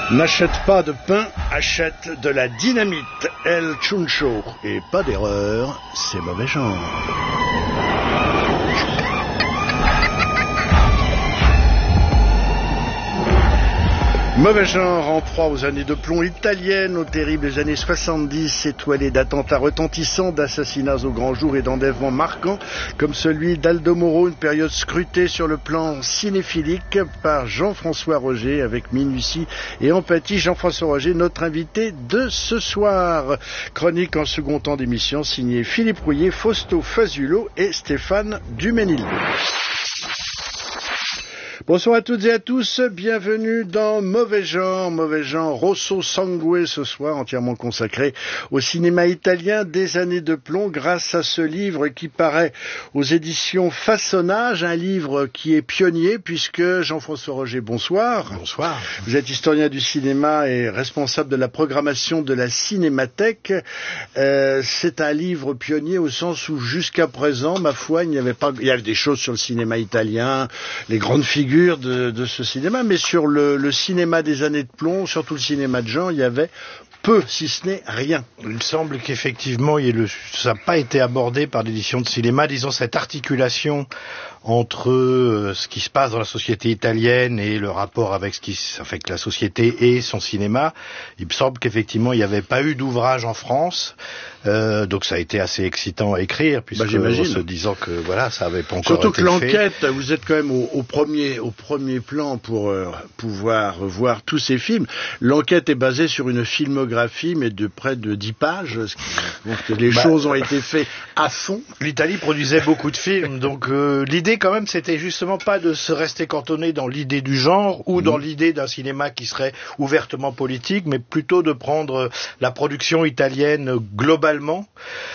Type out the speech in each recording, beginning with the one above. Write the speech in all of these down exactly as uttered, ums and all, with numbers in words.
N'achète pas de pain, achète de la dynamite. El Chuncho. Et pas d'erreur, c'est mauvais genre. Mauvais genre en proie aux années de plomb italiennes, aux terribles années soixante-dix, étoilées d'attentats retentissants, d'assassinats au grand jour et d'enlèvements marquants, comme celui d'Aldo Moro, une période scrutée sur le plan cinéphilique par Jean-François Roger, avec minutie et empathie. Jean-François Roger, notre invité de ce soir. Chronique en second temps d'émission, signée Philippe Rouillet, Fausto Fazulo et Stéphane Duménil. Bonsoir à toutes et à tous, bienvenue dans Mauvais genre, Mauvais genre, Rosso Sangue ce soir, entièrement consacré au cinéma italien des années de plomb, grâce à ce livre qui paraît aux éditions Façonnage, un livre qui est pionnier, puisque Jean-François Roger, bonsoir. Bonsoir. Vous êtes historien du cinéma et responsable de la programmation de la Cinémathèque. Euh, c'est un livre pionnier au sens où jusqu'à présent, ma foi, il n'y avait pas, il y avait des choses sur le cinéma italien, les grandes figures De, de ce cinéma, mais sur le, le cinéma des années de plomb, surtout le cinéma de genre, il y avait peu, si ce n'est rien. Il semble qu'effectivement, il y ait le, ça n'a pas été abordé par l'édition de cinéma, disons cette articulation entre euh, ce qui se passe dans la société italienne et le rapport avec ce qui avec la société et son cinéma. Il me semble qu'effectivement, il n'y avait pas eu d'ouvrage en France, euh, donc ça a été assez excitant à écrire, puisque bah, en se disant que voilà, ça avait pas encore Surtout été que l'enquête, fait. Vous êtes quand même au, au premier au premier plan pour euh, pouvoir voir tous ces films. L'enquête est basée sur une filmographie, mais de près de dix pages. Donc les bah, choses ont été faites à fond. L'Italie produisait beaucoup de films, donc euh, l'idée quand même, c'était justement pas de se rester cantonné dans l'idée du genre ou mmh. dans l'idée d'un cinéma qui serait ouvertement politique, mais plutôt de prendre la production italienne globalement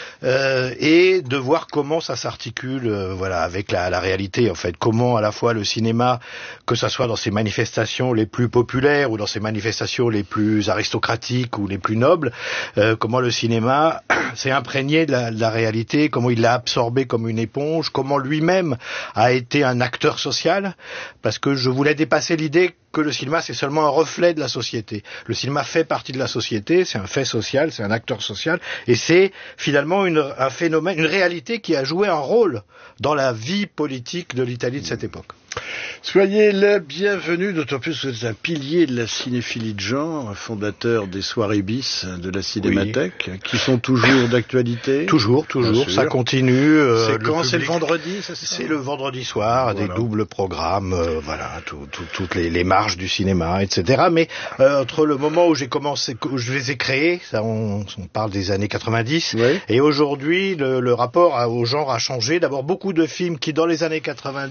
euh, et de voir comment ça s'articule, euh, voilà, avec la, la réalité en fait. Comment à la fois le cinéma, que ça soit dans ses manifestations les plus populaires ou dans ses manifestations les plus aristocratiques ou les plus nobles, euh, comment le cinéma s'est imprégné de la, de la réalité, comment il l'a absorbé comme une éponge, comment lui-même a été un acteur social, parce que je voulais dépasser l'idée que le cinéma c'est seulement un reflet de la société. Le cinéma fait partie de la société, c'est un fait social, c'est un acteur social, et c'est finalement une, un phénomène, une réalité qui a joué un rôle dans la vie politique de l'Italie de cette époque. Soyez le bienvenu, d'autant plus que vous êtes un pilier de la cinéphilie de genre, un fondateur des soirées bis de la Cinémathèque, oui. qui sont toujours d'actualité. Toujours, toujours, ça continue. Euh, c'est quand, c'est le vendredi, ça, c'est, c'est le vendredi soir, voilà. Des doubles programmes, euh, voilà, tout, tout, toutes les, les marches du cinéma, et cetera. Mais euh, entre le moment où j'ai commencé, où je les ai créés, ça, on, on parle des années quatre-vingt-dix, oui. et aujourd'hui, le, le rapport au genre a changé. D'abord, beaucoup de films qui, dans les années quatre-vingt-dix,